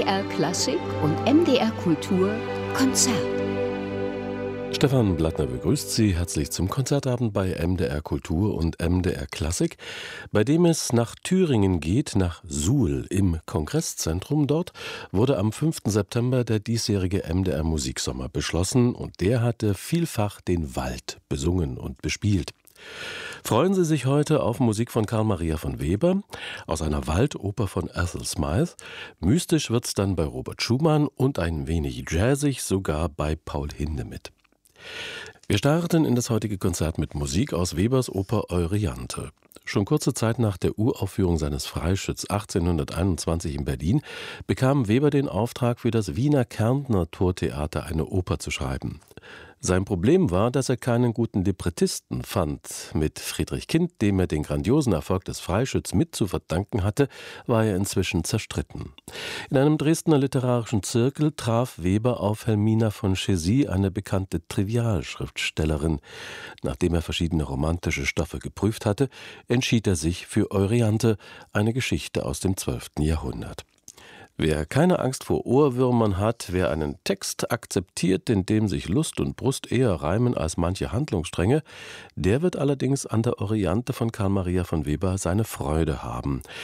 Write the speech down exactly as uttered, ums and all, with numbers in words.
D R Klassik und M D R Kultur Konzert. Stefan Blattner begrüßt Sie herzlich zum Konzertabend bei M D R Kultur und M D R Klassik, bei dem es nach Thüringen geht, nach Suhl im Kongresszentrum. Dort wurde am fünften September der diesjährige M D R Musiksommer beschlossen und der hatte vielfach den Wald besungen und bespielt. Freuen Sie sich heute auf Musik von Carl Maria von Weber, aus einer Waldoper von Ethel Smyth. Mystisch wird's dann bei Robert Schumann und ein wenig jazzig sogar bei Paul Hindemith. Wir starten in das heutige Konzert mit Musik aus Webers Oper Euryanthe. Schon kurze Zeit nach der Uraufführung seines Freischütz achtzehnhunderteinundzwanzig in Berlin bekam Weber den Auftrag, für das Wiener Kärntner Tortheater eine Oper zu schreiben. Sein Problem war, dass er keinen guten Librettisten fand. Mit Friedrich Kind, dem er den grandiosen Erfolg des Freischütz mit zu verdanken hatte, war er inzwischen zerstritten. In einem Dresdner literarischen Zirkel traf Weber auf Helmina von Chessy, eine bekannte Trivialschriftstellerin. Nachdem er verschiedene romantische Stoffe geprüft hatte, entschied er sich für Euryanthe, eine Geschichte aus dem zwölften Jahrhundert. Wer keine Angst vor Ohrwürmern hat, wer einen Text akzeptiert, in dem sich Lust und Brust eher reimen als manche Handlungsstränge, der wird allerdings an der Euryanthe von Carl Maria von Weber seine Freude haben.